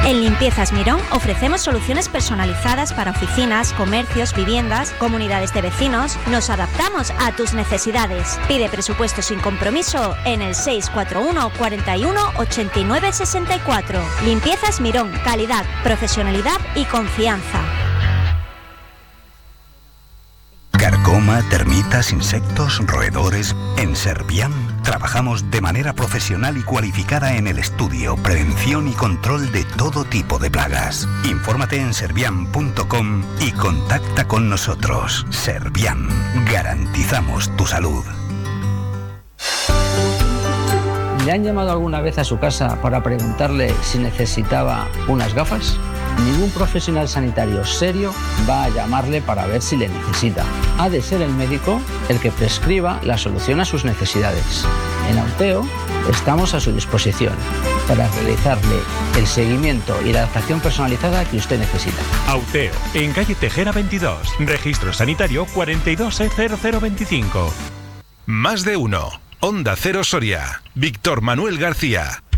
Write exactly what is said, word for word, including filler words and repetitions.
En Limpiezas Mirón ofrecemos soluciones personalizadas para oficinas, comercios, viviendas, comunidades de vecinos. Nos adaptamos a tus necesidades. Pide presupuesto sin compromiso en el seis cuatro uno, cuarenta y uno, ochenta y nueve, sesenta y cuatro. Limpiezas Mirón, calidad, profesionalidad y confianza. Carcoma, termitas, insectos, roedores. En Serviam trabajamos de manera profesional y cualificada en el estudio, prevención y control de todo tipo de plagas. Infórmate en serviam punto com y contacta con nosotros. Serviam, garantizamos tu salud. ¿Le han llamado alguna vez a su casa para preguntarle si necesitaba unas gafas? Ningún profesional sanitario serio va a llamarle para ver si le necesita. Ha de ser el médico el que prescriba la solución a sus necesidades. En Auteo estamos a su disposición para realizarle el seguimiento y la adaptación personalizada que usted necesita. Auteo, en calle Tejera veintidós, registro sanitario cuarenta y dos E cero cero veinticinco. Más de uno. Onda Cero Soria. Víctor Manuel García.